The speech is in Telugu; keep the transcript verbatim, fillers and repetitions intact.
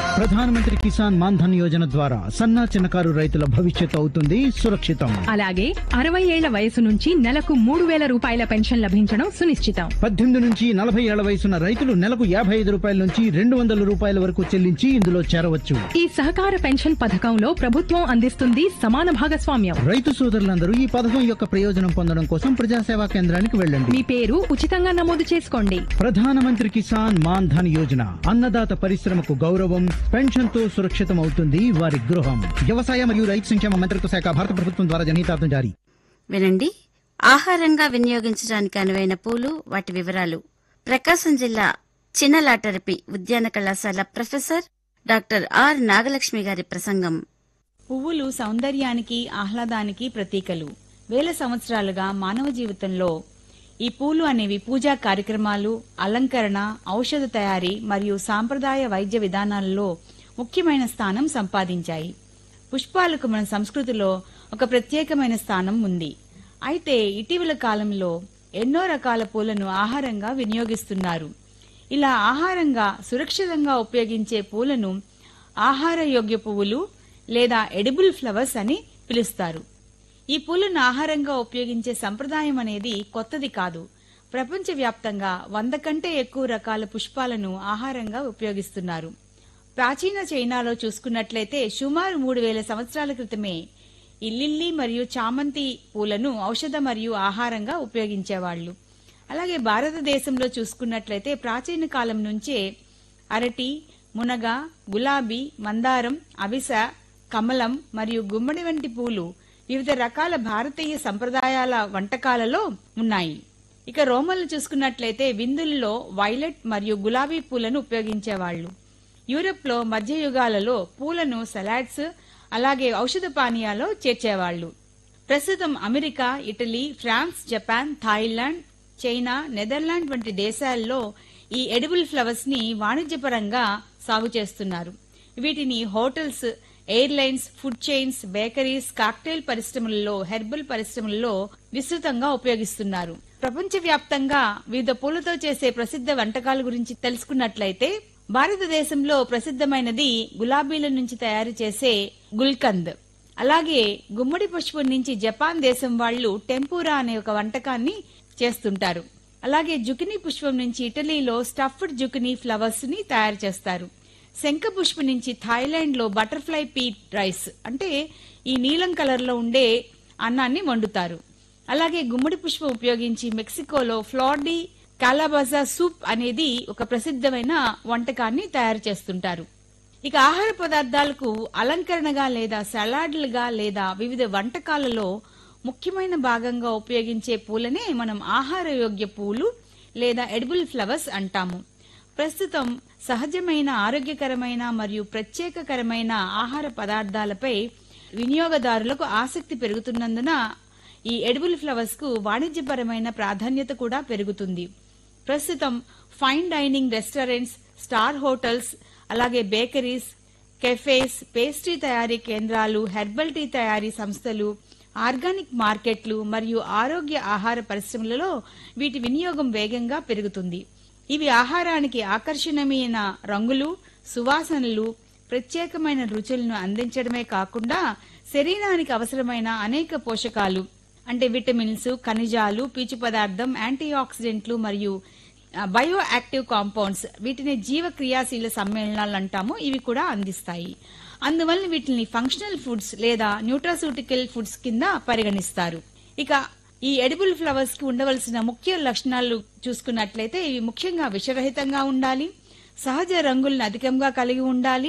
ప్రధానమంత్రి కిసాన్ మాన్ ధన్ యోజన ద్వారా సన్న చిన్నకారు రైతుల భవిష్యత్తు అవుతుంది సురక్షితం. అలాగే అరవై ఏళ్ల వయసు నుంచి నెలకు మూడు వేల రూపాయల పెన్షన్ లభించడం సునిశ్చితం. పద్దెనిమిది నుంచి నలభై ఏళ్ల వయసున్న రైతులు నెలకు యాభై ఐదు రూపాయల నుంచి రెండు వందల రూపాయల వరకు చెల్లించి ఇందులో చేరవచ్చు. ఈ సహకార పెన్షన్ పథకంలో ప్రభుత్వం అందిస్తుంది సమాన భాగస్వామ్యం. రైతు సోదరులందరూ ఈ పథకం యొక్క ప్రయోజనం పొందడం కోసం ప్రజాసేవా కేంద్రానికి వెళ్ళండి. మీ పేరు ఉచితంగా నమోదు చేసుకోండి. ప్రధానమంత్రి కిసాన్ మాన్ ధన్ యోజన అన్నదాత పరిశ్రమకు గౌరవం, పెన్షన్ తో సురక్షితం అవుతుంది వారి గృహం. వ్యవసాయ మరియు రైతు సంక్షేమ మంత్రిత్వ శాఖ, భారత ప్రభుత్వం ద్వారా జనహితార్థం జారీ. వినండి, ఆహారంగా వినియోగించడానికి అనువైన పూలు, వాటి వివరాలు. ప్రకాశం జిల్లా చిన్నలాటరపి ఉద్యాన కళాశాల ప్రొఫెసర్ డాక్టర్ ఆర్ నాగలక్ష్మి గారి ప్రసంగం. పువ్వులు సౌందర్యానికి, ఆహ్లాదానికి ప్రతీకలు. వేల సంవత్సరాలుగా మానవ జీవితంలో ఈ పూలు అనేవి పూజా కార్యక్రమాలు, అలంకరణ, ఔషధ తయారీ మరియు సాంప్రదాయ వైద్య విధానాలలో ముఖ్యమైన స్థానం సంపాదించాయి. పుష్పాలకు మన సంస్కృతిలో ఒక ప్రత్యేకమైన స్థానం ఉంది. అయితే ఇటీవల కాలంలో ఎన్నో రకాల పూలను ఆహారంగా వినియోగిస్తున్నారు. ఇలా ఆహారంగా సురక్షితంగా ఉపయోగించే పూలను ఆహారయోగ్య పువ్వులు లేదా ఎడిబుల్ ఫ్లవర్స్ అని పిలుస్తారు. ఈ పూలను ఆహారంగా ఉపయోగించే సంప్రదాయం అనేది కొత్తది కాదు. ప్రపంచవ్యాప్తంగా వంద కంటే ఎక్కువ రకాల పుష్పాలను ఆహారంగా ఉపయోగిస్తున్నారు. ప్రాచీన చైనాలో చూసుకున్నట్లయితే సుమారు మూడు వేల సంవత్సరాల క్రితమే ఈ లిల్లీ మరియు చామంతి పూలను ఔషధ మరియు ఆహారంగా ఉపయోగించేవాళ్లు. అలాగే భారతదేశంలో చూసుకున్నట్లయితే ప్రాచీన కాలం నుంచే అరటి, మునగ, గులాబీ, మందారం, అవిస, కమలం మరియు గుమ్మడి వంటి పూలు వివిధ రకాల భారతీయ సంప్రదాయాల వంటకాలలో ఉన్నాయి. ఇక రోమన్లు చూసుకున్నట్లయితే విందుల్లో వైలెట్ మరియు గులాబీ పూలను ఉపయోగించేవాళ్లు. యూరప్ లో మధ్యయుగాలలో పూలను సలాడ్స్, అలాగే ఔషధ పానీయాల్లో చేర్చేవాళ్లు. ప్రస్తుతం America, Italy, France, Japan, Thailand, China, Netherland వంటి దేశాల్లో ఈ ఎడిబుల్ ఫ్లవర్స్ ని వాణిజ్యపరంగా సాగు చేస్తున్నారు. వీటిని hotels, airlines, food chains, bakeries, cocktail పరిశ్రమలలో, హెర్బల్ పరిశ్రమలలో విస్తృతంగా ఉపయోగిస్తున్నారు. ప్రపంచవ్యాప్తంగా వివిధ పూలతో చేసే ప్రసిద్ధ వంటకాల గురించి తెలుసుకున్నట్లయితే భారతదేశంలో ప్రసిద్ధమైనది గులాబీల నుంచి తయారు చేసే గుల్కంద్. అలాగే గుమ్మడి పుష్పం నుంచి జపాన్ దేశం వాళ్లు టెంపూరా అనే ఒక వంటకాన్ని చేస్తుంటారు. అలాగే జుకినీ పుష్పం నుంచి ఇటలీలో స్టఫ్డ్ జుకినీ ఫ్లవర్స్ ని తయారు చేస్తారు. శంఖ పుష్పం నుంచి థాయిలాండ్ లో బటర్ఫ్లై పీట్ రైస్ అంటే ఈ నీలం కలర్ లో ఉండే అన్నాన్ని వండుతారు. అలాగే గుమ్మడి పుష్పం ఉపయోగించి మెక్సికోలో ఫ్లాడీ కాలాబాజా సూప్ అనేది ఒక ప్రసిద్ధమైన వంటకాన్ని తయారు చేస్తుంటారు. ఇక ఆహార పదార్థాలకు అలంకరణగా లేదా సలాడ్లుగా లేదా వివిధ వంటకాలలో ముఖ్యమైన భాగంగా ఉపయోగించే పూలనే మనం ఆహారయోగ్య పూలు లేదా ఎడిబుల్ ఫ్లవర్స్ అంటాము. ప్రస్తుతం సహజమైన, ఆరోగ్యకరమైన మరియు ప్రత్యేకకరమైన ఆహార పదార్థాలపై వినియోగదారులకు ఆసక్తి పెరుగుతున్నందున ఈ ఎడిబుల్ ఫ్లవర్స్ కు వాణిజ్యపరమైన ప్రాధాన్యత కూడా పెరుగుతుంది. ప్రస్తుతం fine dining restaurants, star hotels, అలాగే బేకరీస్, కెఫేస్, పేస్ట్రీ తయారీ కేంద్రాలు, హెర్బల్ టీ తయారీ సంస్థలు, ఆర్గానిక్ మార్కెట్లు మరియు ఆరోగ్య ఆహార పరిశ్రమలలో వీటి వినియోగం వేగంగా పెరుగుతుంది. ఇవి ఆహారానికి ఆకర్షణీయమైన రంగులు, సువాసనలు, ప్రత్యేకమైన రుచులను అందించడమే కాకుండా శరీరానికి అవసరమైన అనేక పోషకాలు అంటే విటమిన్స్, ఖనిజాలు, పీచు పదార్థం, యాంటీ ఆక్సిడెంట్లు మరియు బయో యాక్టివ్ కాంపౌండ్స్, వీటిని జీవ క్రియాశీల సమ్మేళనాలు అంటాము, ఇవి కూడా అందిస్తాయి. అందువల్ల వీటిని ఫంక్షనల్ ఫుడ్స్ లేదా న్యూట్రాసూటికల్ ఫుడ్స్ కింద పరిగణిస్తారు. ఇక ఈ ఎడిబుల్ ఫ్లవర్స్ కి ఉండవలసిన ముఖ్య లక్షణాలు చూసుకున్నట్లయితే ఇవి ముఖ్యంగా విషరహితంగా ఉండాలి, సహజ రంగులను అధికంగా కలిగి ఉండాలి,